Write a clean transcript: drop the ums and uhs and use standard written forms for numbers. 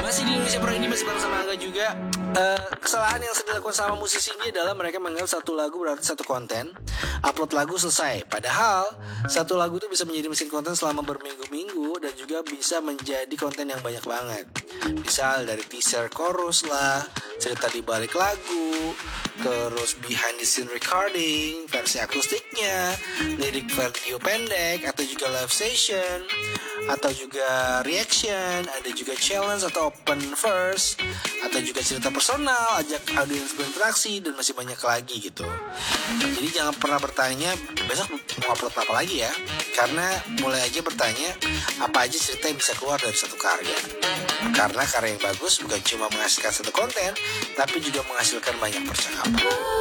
Masih di Indonesia Pro ini, masih bareng sama Angga juga. Kesalahan yang sering dilakukan sama musisi ini adalah mereka menganggap satu lagu berarti satu konten. Upload lagu selesai. Padahal satu lagu itu bisa menjadi mesin konten selama berminggu-minggu dan juga bisa menjadi konten yang banyak banget. Misal dari teaser chorus lah, cerita di balik lagu, terus behind the scene recording, versi akustiknya, lirik video pendek, atau juga live session, atau juga reaction, ada juga challenge atau open verse, atau juga cerita personal, ajak audiens berinteraksi, dan masih banyak lagi gitu. Jadi jangan pernah bertanya besok mau upload apa lagi ya, karena mulai aja bertanya apa aja cerita yang bisa keluar dari satu karya. Karena karya yang bagus bukan cuma menghasilkan satu konten, tapi juga menghasilkan banyak percakapan.